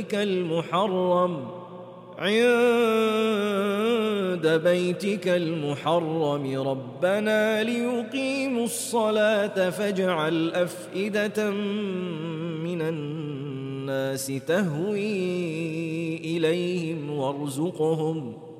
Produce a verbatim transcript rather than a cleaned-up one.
المحرم عند بيتك المحرم ربنا ليقيموا الصلاة فاجعل أفئدة من الناس تهوي إليهم وارزقهم